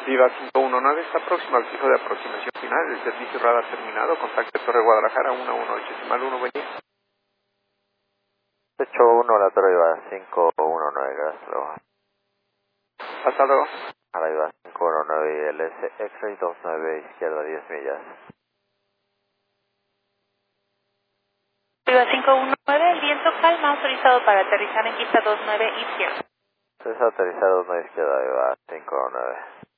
Viva 519 está próximo al fijo de aproximación final. El servicio radar terminado. Contacte Torre Guadalajara 118-1, buen día. 81 la Torre Viva 519, gracias. Luego. Hasta luego. A la Viva 519 y el X-Ray 29 izquierda 10 millas. Viva 519, el viento calma, autorizado para aterrizar en pista 29 izquierda. Es autorizado 9 izquierda Viva 519.